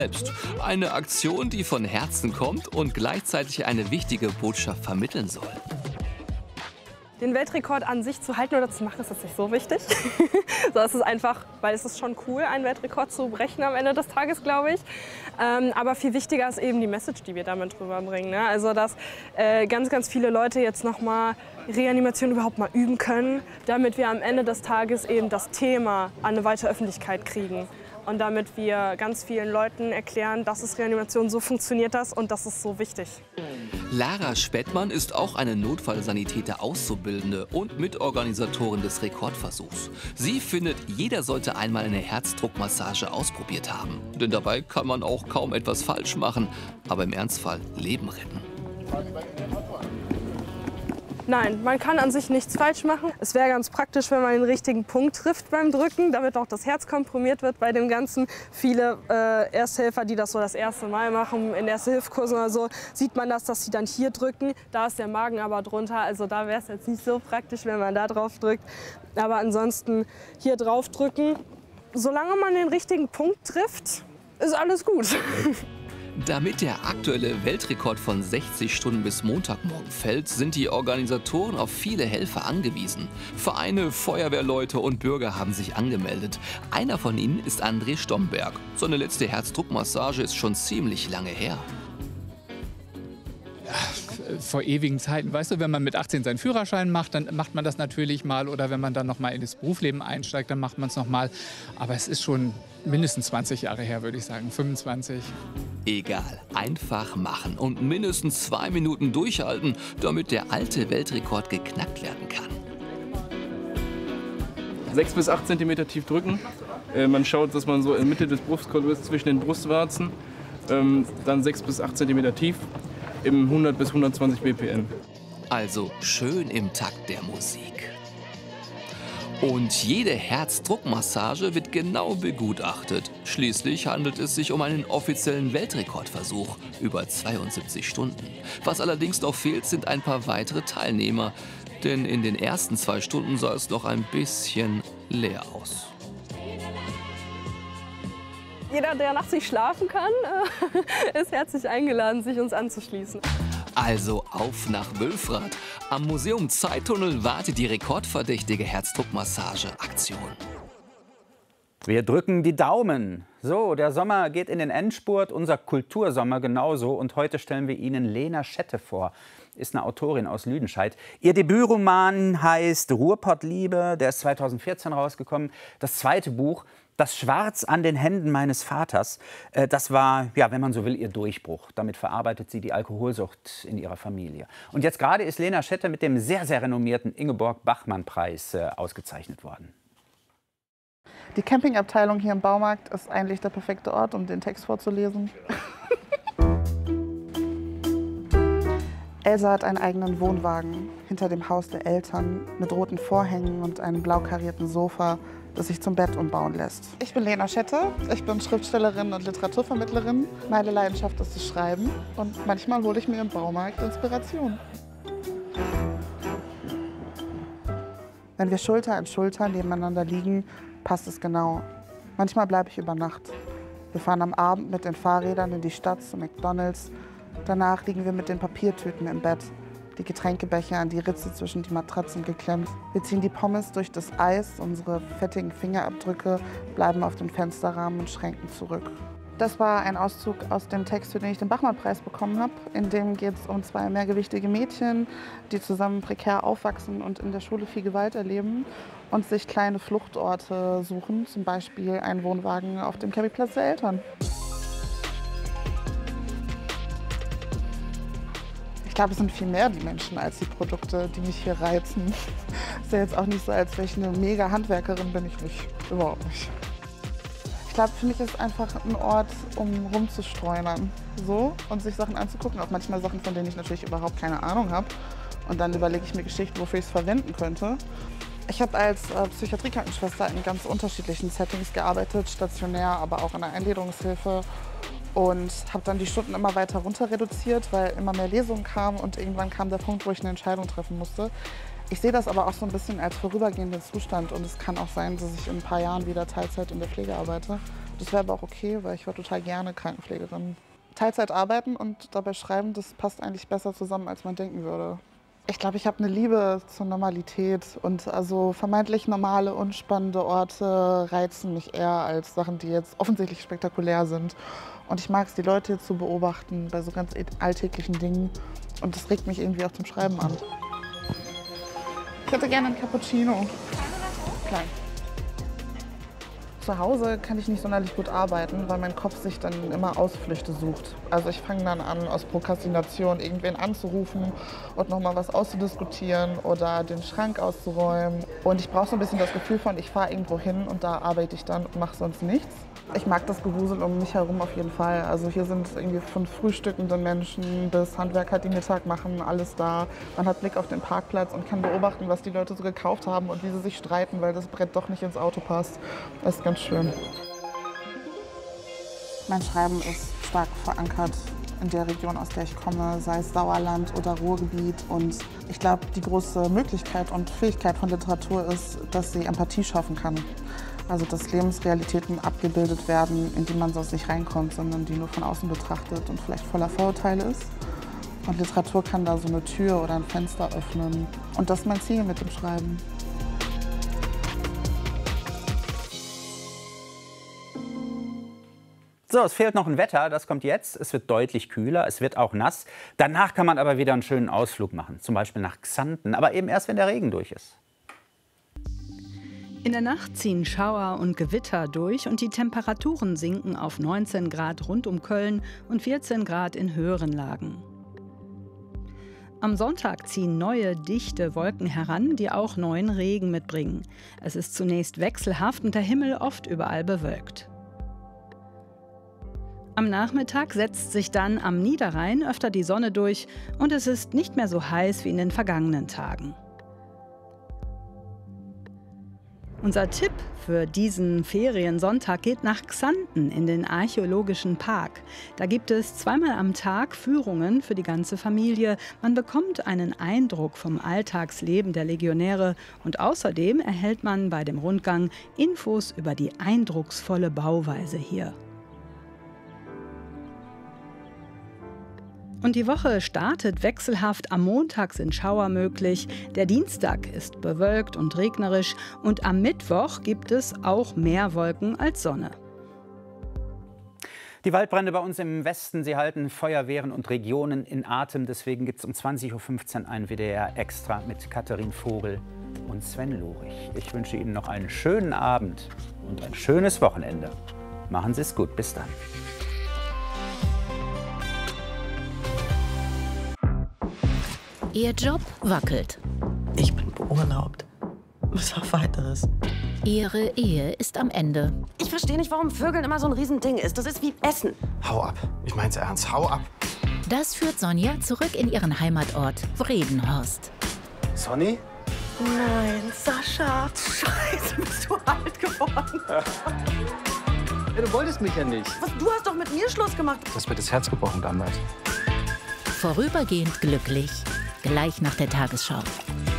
Selbst. Eine Aktion, die von Herzen kommt und gleichzeitig eine wichtige Botschaft vermitteln soll. Den Weltrekord an sich zu halten oder zu machen, ist jetzt nicht so wichtig. So, es ist einfach, weil es ist schon cool, einen Weltrekord zu brechen am Ende des Tages, glaube ich. Aber viel wichtiger ist eben die Message, die wir damit rüberbringen. Ne? Also, dass ganz viele Leute jetzt noch mal Reanimation überhaupt mal üben können, damit wir am Ende des Tages eben das Thema an eine weite Öffentlichkeit kriegen. Und damit wir ganz vielen Leuten erklären, das ist Reanimation, so funktioniert das und das ist so wichtig. Lara Spettmann ist auch eine Notfallsanitäter Auszubildende und Mitorganisatorin des Rekordversuchs. Sie findet, jeder sollte einmal eine Herzdruckmassage ausprobiert haben. Denn dabei kann man auch kaum etwas falsch machen, aber im Ernstfall Leben retten. Nein, man kann an sich nichts falsch machen. Es wäre ganz praktisch, wenn man den richtigen Punkt trifft beim Drücken, damit auch das Herz komprimiert wird bei dem Ganzen. Viele Ersthelfer, die das so das erste Mal machen, in Erste-Hilfe-Kursen oder so, sieht man das, dass sie dann hier drücken. Da ist der Magen aber drunter, also da wäre es jetzt nicht so praktisch, wenn man da drauf drückt. Aber ansonsten hier drauf drücken, solange man den richtigen Punkt trifft, ist alles gut. Damit der aktuelle Weltrekord von 60 Stunden bis Montagmorgen fällt, sind die Organisatoren auf viele Helfer angewiesen. Vereine, Feuerwehrleute und Bürger haben sich angemeldet. Einer von ihnen ist André Stomberg. Seine letzte Herzdruckmassage ist schon ziemlich lange her. Vor ewigen Zeiten. Weißt du, wenn man mit 18 seinen Führerschein macht, dann macht man das natürlich mal. Oder wenn man dann noch mal in das Berufsleben einsteigt, dann macht man es noch mal. Aber es ist schon mindestens 20 Jahre her, würde ich sagen, 25. Egal, einfach machen und mindestens 2 Minuten durchhalten, damit der alte Weltrekord geknackt werden kann. 6 bis 8 cm tief drücken. Man schaut, dass man so in der Mitte des Brustkorbes ist, zwischen den Brustwarzen. Dann 6 bis 8 cm tief im 100 bis 120 BPM. Also schön im Takt der Musik. Und jede Herzdruckmassage wird genau begutachtet. Schließlich handelt es sich um einen offiziellen Weltrekordversuch über 72 Stunden. Was allerdings noch fehlt, sind ein paar weitere Teilnehmer. Denn in den ersten 2 Stunden sah es noch ein bisschen leer aus. Jeder, der nachts nicht schlafen kann, ist herzlich eingeladen, sich uns anzuschließen. Also auf nach Wülfrath. Am Museum Zeittunnel wartet die rekordverdächtige Herzdruckmassage-Aktion. Wir drücken die Daumen. So, der Sommer geht in den Endspurt, unser Kultursommer genauso. Und heute stellen wir Ihnen Lena Schette vor. Ist eine Autorin aus Lüdenscheid. Ihr Debütroman heißt Ruhrpottliebe, der ist 2014 rausgekommen. Das zweite Buch, Das Schwarz an den Händen meines Vaters, das war, ja, wenn man so will, ihr Durchbruch. Damit verarbeitet sie die Alkoholsucht in ihrer Familie. Und jetzt gerade ist Lena Schette mit dem sehr renommierten Ingeborg-Bachmann-Preis ausgezeichnet worden. Die Campingabteilung hier im Baumarkt ist eigentlich der perfekte Ort, um den Text vorzulesen. Elsa hat einen eigenen Wohnwagen hinter dem Haus der Eltern mit roten Vorhängen und einem blau karierten Sofa, das sich zum Bett umbauen lässt. Ich bin Lena Schette, ich bin Schriftstellerin und Literaturvermittlerin. Meine Leidenschaft ist das Schreiben und manchmal hole ich mir im Baumarkt Inspiration. Wenn wir Schulter an Schulter nebeneinander liegen, passt es genau. Manchmal bleibe ich über Nacht. Wir fahren am Abend mit den Fahrrädern in die Stadt zu McDonald's. Danach liegen wir mit den Papiertüten im Bett, die Getränkebecher an die Ritze zwischen die Matratzen geklemmt. Wir ziehen die Pommes durch das Eis, unsere fettigen Fingerabdrücke bleiben auf den Fensterrahmen und Schränken zurück. Das war ein Auszug aus dem Text, für den ich den Bachmann-Preis bekommen habe. In dem geht es um 2 mehrgewichtige Mädchen, die zusammen prekär aufwachsen und in der Schule viel Gewalt erleben und sich kleine Fluchtorte suchen, zum Beispiel einen Wohnwagen auf dem Campingplatz der Eltern. Ich glaube, es sind viel mehr die Menschen als die Produkte, die mich hier reizen. Ist ja jetzt auch nicht so, als wäre ich eine mega Handwerkerin, bin ich nicht. Überhaupt nicht. Ich glaube, für mich ist es einfach ein Ort, um rumzustreunern. So, und sich Sachen anzugucken. Auch manchmal Sachen, von denen ich natürlich überhaupt keine Ahnung habe. Und dann überlege ich mir Geschichten, wofür ich es verwenden könnte. Ich habe als Psychiatriekrankenschwester in ganz unterschiedlichen Settings gearbeitet, stationär, aber auch in der Eingliederungshilfe. Und habe dann die Stunden immer weiter runter reduziert, weil immer mehr Lesungen kamen und irgendwann kam der Punkt, wo ich eine Entscheidung treffen musste. Ich sehe das aber auch so ein bisschen als vorübergehenden Zustand und es kann auch sein, dass ich in ein paar Jahren wieder Teilzeit in der Pflege arbeite. Das wäre aber auch okay, weil ich war total gerne Krankenpflegerin. Teilzeit arbeiten und dabei schreiben, das passt eigentlich besser zusammen, als man denken würde. Ich glaube, ich habe eine Liebe zur Normalität und also vermeintlich normale, unspannende Orte reizen mich eher als Sachen, die jetzt offensichtlich spektakulär sind. Und ich mag es, die Leute jetzt zu beobachten bei so ganz alltäglichen Dingen. Und das regt mich irgendwie auch zum Schreiben an. Ich hätte gerne einen Cappuccino. Klein. Zu Hause kann ich nicht sonderlich gut arbeiten, weil mein Kopf sich dann immer Ausflüchte sucht. Also ich fange dann an, aus Prokrastination irgendwen anzurufen und nochmal was auszudiskutieren oder den Schrank auszuräumen. Und ich brauche so ein bisschen das Gefühl von, ich fahre irgendwo hin und da arbeite ich dann und mache sonst nichts. Ich mag das Gewusel um mich herum auf jeden Fall. Also hier sind irgendwie von frühstückenden Menschen bis Handwerker, die Mittag machen, alles da. Man hat Blick auf den Parkplatz und kann beobachten, was die Leute so gekauft haben und wie sie sich streiten, weil das Brett doch nicht ins Auto passt. Das ist ganz schön. Mein Schreiben ist stark verankert in der Region, aus der ich komme, sei es Sauerland oder Ruhrgebiet. Und ich glaube, die große Möglichkeit und Fähigkeit von Literatur ist, dass sie Empathie schaffen kann. Also dass Lebensrealitäten abgebildet werden, in die man sonst nicht reinkommt, sondern die nur von außen betrachtet und vielleicht voller Vorurteile ist. Und Literatur kann da so eine Tür oder ein Fenster öffnen. Und das ist mein Ziel mit dem Schreiben. So, es fehlt noch ein Wetter, das kommt jetzt. Es wird deutlich kühler, es wird auch nass. Danach kann man aber wieder einen schönen Ausflug machen, zum Beispiel nach Xanten, aber eben erst, wenn der Regen durch ist. In der Nacht ziehen Schauer und Gewitter durch und die Temperaturen sinken auf 19 Grad rund um Köln und 14 Grad in höheren Lagen. Am Sonntag ziehen neue, dichte Wolken heran, die auch neuen Regen mitbringen. Es ist zunächst wechselhaft und der Himmel oft überall bewölkt. Am Nachmittag setzt sich dann am Niederrhein öfter die Sonne durch und es ist nicht mehr so heiß wie in den vergangenen Tagen. Unser Tipp für diesen Feriensonntag geht nach Xanten in den archäologischen Park. Da gibt es zweimal am Tag Führungen für die ganze Familie. Man bekommt einen Eindruck vom Alltagsleben der Legionäre und außerdem erhält man bei dem Rundgang Infos über die eindrucksvolle Bauweise hier. Und die Woche startet wechselhaft. Am Montag sind Schauer möglich, der Dienstag ist bewölkt und regnerisch und am Mittwoch gibt es auch mehr Wolken als Sonne. Die Waldbrände bei uns im Westen, sie halten Feuerwehren und Regionen in Atem. Deswegen gibt es um 20:15 Uhr ein WDR Extra mit Katharin Vogel und Sven Lurich. Ich wünsche Ihnen noch einen schönen Abend und ein schönes Wochenende. Machen Sie es gut, bis dann. Ihr Job wackelt. Ich bin beurlaubt. Was auf Weiteres. Ihre Ehe ist am Ende. Ich verstehe nicht, warum Vögeln immer so ein Riesending ist. Das ist wie Essen. Hau ab. Ich mein's ernst. Hau ab. Das führt Sonja zurück in ihren Heimatort Vredenhorst. Sonny? Nein, Sascha. Scheiße, bist du alt geworden. Ja, du wolltest mich ja nicht. Was, du hast doch mit mir Schluss gemacht. Du hast mir das Herz gebrochen damals. Vorübergehend glücklich. Gleich nach der Tagesschau.